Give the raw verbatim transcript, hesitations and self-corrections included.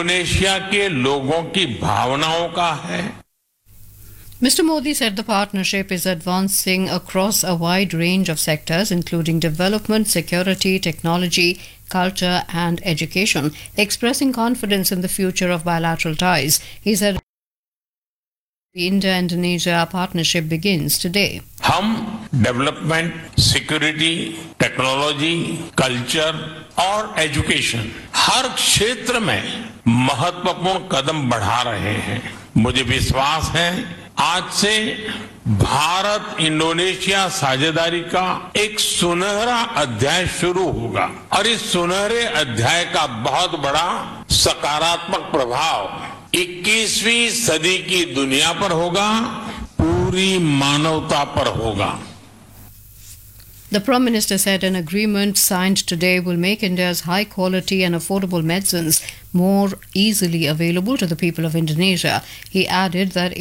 Indonesia के लोगों की भावनाओं का है. Mister Modi said the partnership is advancing across a wide range of sectors, including development, security, technology, culture, and education, expressing confidence in the future of bilateral ties. He said the India-Indonesia partnership begins today. हम development, security, technology, culture और education हर क्षेत्र में महत्वपूर्ण कदम बढ़ा रहे हैं. मुझे विश्वास है आज से भारत इंडोनेशिया साझेदारी का एक सुनहरा अध्याय शुरू होगा और इस सुनहरे अध्याय का बहुत बड़ा सकारात्मक प्रभाव इक्कीसवीं सदी की दुनिया पर होगा, पूरी मानवता पर होगा. The Prime Minister said an agreement signed today will make India's high quality and affordable medicines more easily available to the people of Indonesia. He added that